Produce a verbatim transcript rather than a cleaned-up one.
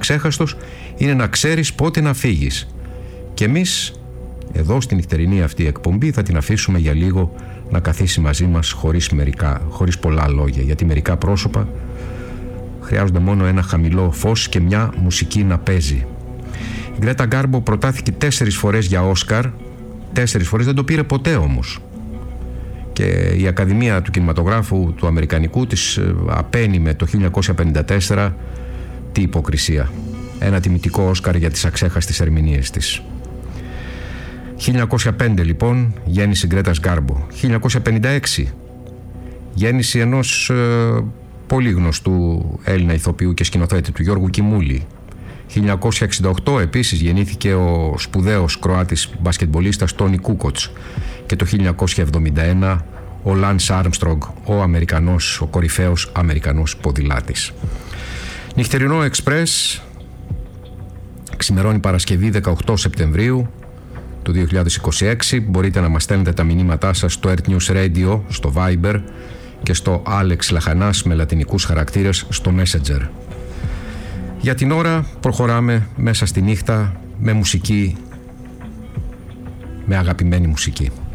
αξέχαστος είναι να ξέρεις πότε να φύγεις. Και εμείς εδώ στην νυχτερινή αυτή εκπομπή θα την αφήσουμε για λίγο να καθίσει μαζί μας χωρίς, μερικά, χωρίς πολλά λόγια, γιατί μερικά πρόσωπα χρειάζονται μόνο ένα χαμηλό φως και μια μουσική να παίζει. Η Γκρέτα Γκάρμπο προτάθηκε τέσσερις φορές για Όσκαρ, τέσσερις φορές, δεν το πήρε ποτέ όμως. Και η Ακαδημία του Κινηματογράφου του Αμερικανικού της απένιμε το χίλια εννιακόσια πενήντα τέσσερα. Τι υποκρισία. Ένα τιμητικό Όσκαρ για τις αξέχαστες ερμηνείες της. χίλια εννιακόσια πέντε λοιπόν γέννηση Γκρέτας Γκάρμπο. χίλια εννιακόσια πενήντα έξι γέννηση ενός ε, πολύ γνωστού Έλληνα ηθοποιού και σκηνοθέτη, του Γιώργου Κιμούλη. χίλια εννιακόσια εξήντα οκτώ επίσης γεννήθηκε ο σπουδαίος Κροάτης μπασκετμπολίστας Τόνι Κούκοτς και το χίλια εννιακόσια εβδομήντα ένα ο Λάνς Άρμστρονγκ, ο Αμερικανός, ο κορυφαίος Αμερικανός ποδηλάτης. Νυχτερινό Εξπρές ξημερώνει Παρασκευή δεκαοκτώ Σεπτεμβρίου του δύο χιλιάδες είκοσι έξι. Μπορείτε να μας στέλνετε τα μηνύματά σας στο Earth News Radio, στο Viber και στο Alex Λαχανάς με λατινικούς χαρακτήρες στο Messenger. Για την ώρα προχωράμε μέσα στη νύχτα με μουσική, με αγαπημένη μουσική.